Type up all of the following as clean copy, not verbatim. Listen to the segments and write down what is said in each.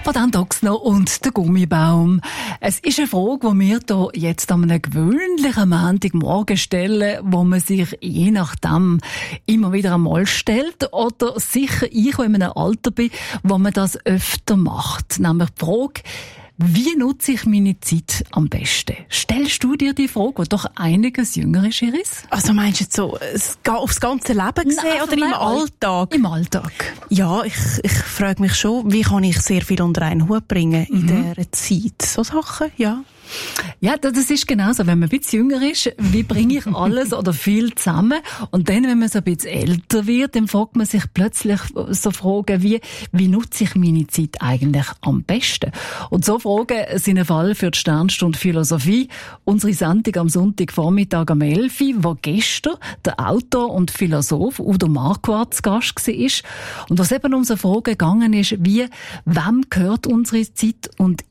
Madame Doxner und der Gummibaum. Es ist eine Frage, die wir hier jetzt an einem gewöhnlichen Montagmorgen stellen, wo man sich je nachdem immer wieder einmal stellt oder sicher ich, die in einem Alter bin, wo man das öfter macht. Nämlich die Frage, wie nutze ich meine Zeit am besten? Stellst du dir die Frage, die doch einiges jünger ist, Iris? Also meinst du jetzt so aufs ganze Leben gesehen oder im Alltag? Im Alltag. Ja, ich frage mich schon, wie kann ich sehr viel unter einen Hut bringen in dieser Zeit? So Sachen, ja. Ja, das ist genauso. Wenn man ein bisschen jünger ist, wie bringe ich alles oder viel zusammen? Und dann, wenn man so ein bisschen älter wird, dann fragt man sich plötzlich so Fragen wie nutze ich meine Zeit eigentlich am besten? Und so Fragen sind ein Fall für die Sternstunde Philosophie. Unsere Sendung am Sonntagvormittag am 11 Uhr, wo gestern der Autor und Philosoph Udo Marquardt zu Gast war. Und was eben um so Fragen gegangen ist, wem gehört unsere Zeit und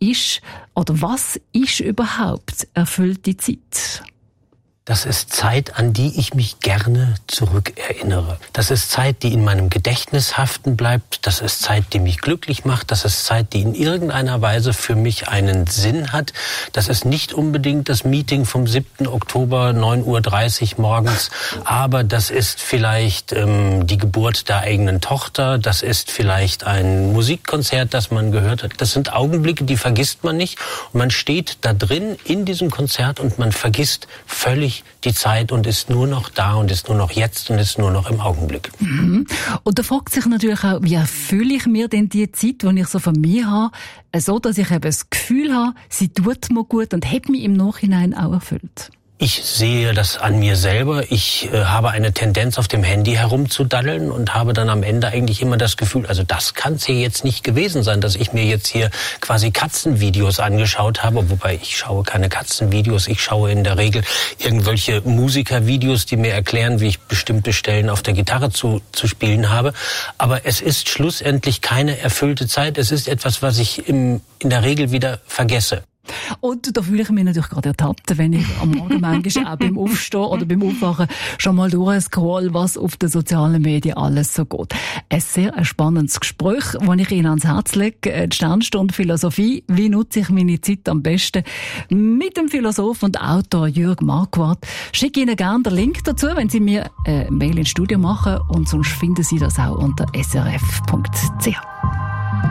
was ist überhaupt erfüllte Zeit? Das ist Zeit, an die ich mich gerne zurückerinnere. Das ist Zeit, die in meinem Gedächtnis haften bleibt. Das ist Zeit, die mich glücklich macht. Das ist Zeit, die in irgendeiner Weise für mich einen Sinn hat. Das ist nicht unbedingt das Meeting vom 7. Oktober, 9:30 Uhr morgens. Aber das ist vielleicht die Geburt der eigenen Tochter. Das ist vielleicht ein Musikkonzert, das man gehört hat. Das sind Augenblicke, die vergisst man nicht. Und man steht da drin in diesem Konzert und man vergisst völlig die Zeit und ist nur noch da und ist nur noch jetzt und ist nur noch im Augenblick. Mhm. Und da fragt sich natürlich auch, wie erfülle ich mir denn die Zeit, die ich so von mir habe, so dass ich eben das Gefühl habe, sie tut mir gut und hat mich im Nachhinein auch erfüllt? Ich sehe das an mir selber. Ich habe eine Tendenz, auf dem Handy herumzudaddeln und habe dann am Ende eigentlich immer das Gefühl, also das kann es hier jetzt nicht gewesen sein, dass ich mir jetzt hier quasi Katzenvideos angeschaut habe, wobei ich schaue keine Katzenvideos, ich schaue in der Regel irgendwelche Musikervideos, die mir erklären, wie ich bestimmte Stellen auf der Gitarre zu spielen habe. Aber es ist schlussendlich keine erfüllte Zeit. Es ist etwas, was ich in der Regel wieder vergesse. Und da fühle ich mich natürlich gerade ertappt, wenn ich am Morgen manchmal auch beim Aufstehen oder beim Aufwachen schon mal durchscroll, was auf den sozialen Medien alles so geht. Ein sehr spannendes Gespräch, das ich Ihnen ans Herz lege. Die Sternstunde Philosophie. Wie nutze ich meine Zeit am besten? Mit dem Philosoph und Autor Jürg Marquardt. Schicke Ihnen gerne den Link dazu, wenn Sie mir eine Mail ins Studio machen. Und sonst finden Sie das auch unter srf.ch.